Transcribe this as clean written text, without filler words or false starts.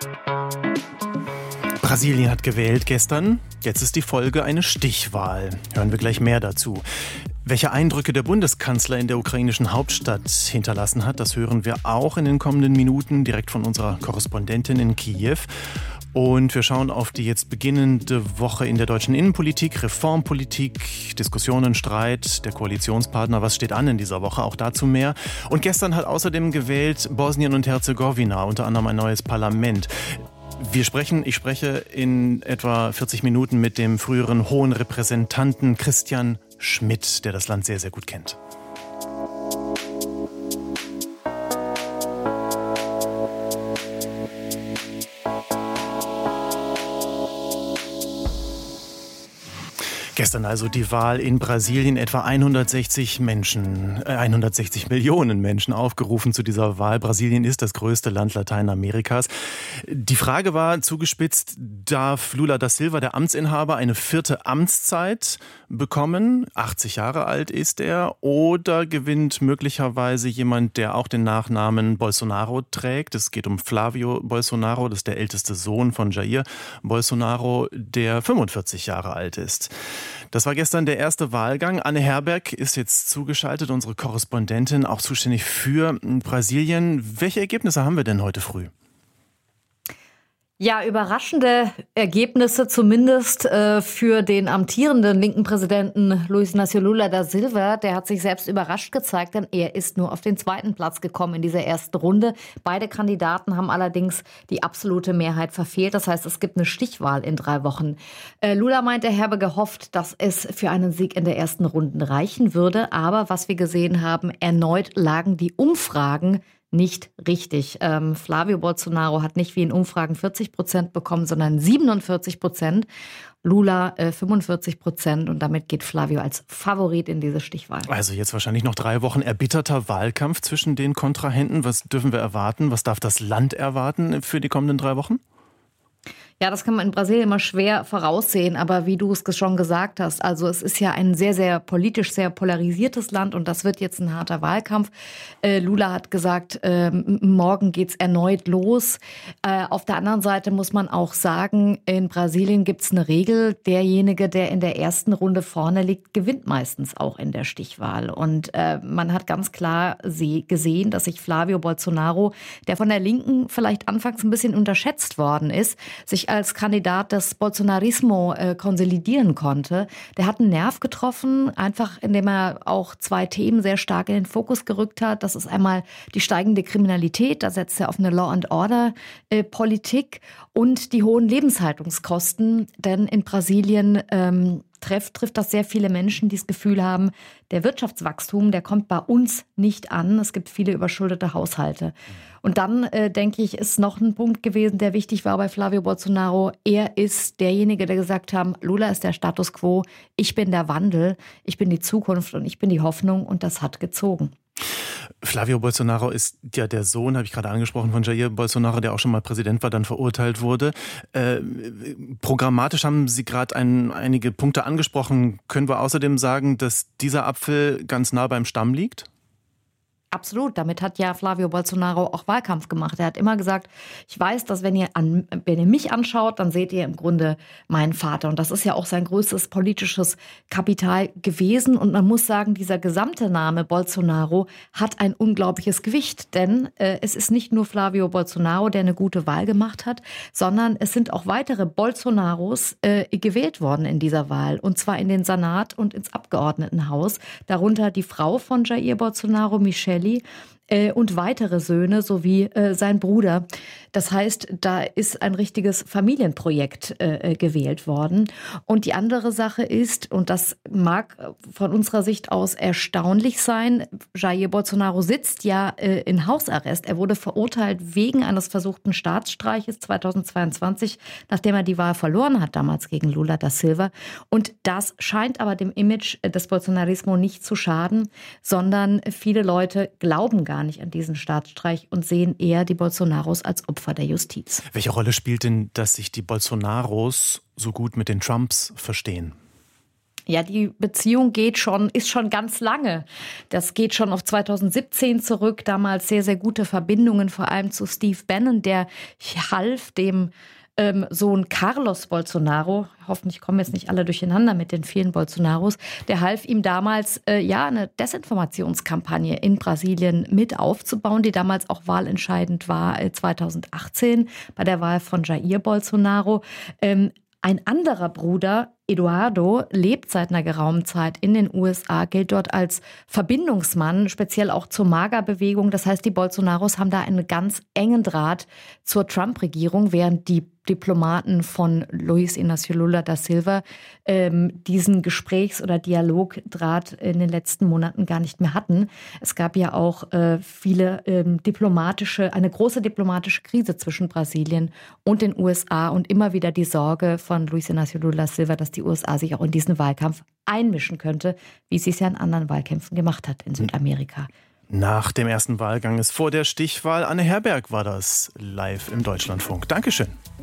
Brasilien hat gewählt gestern. Jetzt ist die Folge eine Stichwahl. Hören wir gleich mehr dazu. Welche Eindrücke der Bundeskanzler in der ukrainischen Hauptstadt hinterlassen hat, das hören wir auch in den kommenden Minuten direkt von unserer Korrespondentin in Kiew. Und wir schauen auf die jetzt beginnende Woche in der deutschen Innenpolitik, Reformpolitik, Diskussionen, Streit der Koalitionspartner. Was steht an in dieser Woche? Auch dazu mehr. Und gestern hat außerdem gewählt Bosnien und Herzegowina, unter anderem ein neues Parlament. Ich spreche in etwa 40 Minuten mit dem früheren hohen Repräsentanten Christian Schmidt, der das Land sehr, sehr gut kennt. Gestern also die Wahl in Brasilien, etwa 160 Millionen Menschen aufgerufen zu dieser Wahl. Brasilien ist das größte Land Lateinamerikas. Die Frage war zugespitzt, darf Lula da Silva, der Amtsinhaber, eine 4. Amtszeit bekommen? 80 Jahre alt ist er. Oder gewinnt möglicherweise jemand, der auch den Nachnamen Bolsonaro trägt? Es geht um Flávio Bolsonaro, das ist der älteste Sohn von Jair Bolsonaro, der 45 Jahre alt ist. Das war gestern der erste Wahlgang. Anne Herberg ist jetzt zugeschaltet, unsere Korrespondentin, auch zuständig für Brasilien. Welche Ergebnisse haben wir denn heute früh? Ja, überraschende Ergebnisse zumindest für den amtierenden linken Präsidenten Luiz Inácio Lula da Silva. Der hat sich selbst überrascht gezeigt, denn er ist nur auf den 2. Platz gekommen in dieser ersten Runde. Beide Kandidaten haben allerdings die absolute Mehrheit verfehlt. Das heißt, es gibt eine Stichwahl in 3 Wochen. Lula meint, er habe gehofft, dass es für einen Sieg in der ersten Runde reichen würde. Aber was wir gesehen haben, erneut lagen die Umfragen nicht richtig. Flávio Bolsonaro hat nicht wie in Umfragen 40% bekommen, sondern 47%. Lula 45% und damit geht Flávio als Favorit in diese Stichwahl. Also jetzt wahrscheinlich noch 3 Wochen erbitterter Wahlkampf zwischen den Kontrahenten. Was dürfen wir erwarten? Was darf das Land erwarten für die kommenden 3 Wochen? Ja, das kann man in Brasilien immer schwer voraussehen, aber wie du es schon gesagt hast, also es ist ja ein sehr, sehr politisch sehr polarisiertes Land und das wird jetzt ein harter Wahlkampf. Lula hat gesagt, morgen geht's erneut los. Auf der anderen Seite muss man auch sagen, in Brasilien gibt's eine Regel, derjenige, der in der ersten Runde vorne liegt, gewinnt meistens auch in der Stichwahl. Und man hat ganz klar gesehen, dass sich Flávio Bolsonaro, der von der Linken vielleicht anfangs ein bisschen unterschätzt worden ist, sich als Kandidat des Bolsonarismo konsolidieren konnte. Der hat einen Nerv getroffen, einfach indem er auch 2 Themen sehr stark in den Fokus gerückt hat. Das ist einmal die steigende Kriminalität, da setzt er auf eine Law-and-Order-Politik und die hohen Lebenshaltungskosten, denn in Brasilien trifft das sehr viele Menschen, die das Gefühl haben, der Wirtschaftswachstum, der kommt bei uns nicht an. Es gibt viele überschuldete Haushalte. Und dann, denke ich, ist noch ein Punkt gewesen, der wichtig war bei Flávio Bolsonaro. Er ist derjenige, der gesagt hat, Lula ist der Status quo, ich bin der Wandel, ich bin die Zukunft und ich bin die Hoffnung und das hat gezogen. Flávio Bolsonaro ist ja der Sohn, habe ich gerade angesprochen, von Jair Bolsonaro, der auch schon mal Präsident war, dann verurteilt wurde. Programmatisch haben Sie gerade einige Punkte angesprochen. Können wir außerdem sagen, dass dieser Apfel ganz nah beim Stamm liegt? Absolut, damit hat ja Flávio Bolsonaro auch Wahlkampf gemacht. Er hat immer gesagt, ich weiß, dass wenn ihr mich anschaut, dann seht ihr im Grunde meinen Vater. Und das ist ja auch sein größtes politisches Kapital gewesen. Und man muss sagen, dieser gesamte Name Bolsonaro hat ein unglaubliches Gewicht. Denn es ist nicht nur Flávio Bolsonaro, der eine gute Wahl gemacht hat, sondern es sind auch weitere Bolsonaros gewählt worden in dieser Wahl. Und zwar in den Senat und ins Abgeordnetenhaus. Darunter die Frau von Jair Bolsonaro, Michelle, und weitere Söhne sowie sein Bruder. Das heißt, da ist ein richtiges Familienprojekt gewählt worden. Und die andere Sache ist, und das mag von unserer Sicht aus erstaunlich sein, Jair Bolsonaro sitzt ja in Hausarrest. Er wurde verurteilt wegen eines versuchten Staatsstreiches 2022, nachdem er die Wahl verloren hat, damals gegen Lula da Silva. Und das scheint aber dem Image des Bolsonarismo nicht zu schaden, sondern viele Leute glauben gar nicht an diesen Staatsstreich und sehen eher die Bolsonaros als Opfer der Justiz. Welche Rolle spielt denn, dass sich die Bolsonaros so gut mit den Trumps verstehen? Ja, die Beziehung ist schon ganz lange. Das geht schon auf 2017 zurück. Damals sehr, sehr gute Verbindungen, vor allem zu Steve Bannon, der half dem Sohn Carlos Bolsonaro, hoffentlich kommen jetzt nicht alle durcheinander mit den vielen Bolsonaros, der half ihm damals, eine Desinformationskampagne in Brasilien mit aufzubauen, die damals auch wahlentscheidend war, 2018 bei der Wahl von Jair Bolsonaro. Ein anderer Bruder, Eduardo, lebt seit einer geraumen Zeit in den USA, gilt dort als Verbindungsmann, speziell auch zur MAGA-Bewegung. Das heißt, die Bolsonaros haben da einen ganz engen Draht zur Trump-Regierung, während die Diplomaten von Luiz Inácio Lula da Silva diesen Gesprächs- oder Dialogdraht in den letzten Monaten gar nicht mehr hatten. Es gab ja auch eine große diplomatische Krise zwischen Brasilien und den USA und immer wieder die Sorge von Luiz Inácio Lula da Silva, dass die USA sich auch in diesen Wahlkampf einmischen könnte, wie sie es ja in anderen Wahlkämpfen gemacht hat in Südamerika. Nach dem ersten Wahlgang ist vor der Stichwahl. Anne Herberg war das live im Deutschlandfunk. Dankeschön.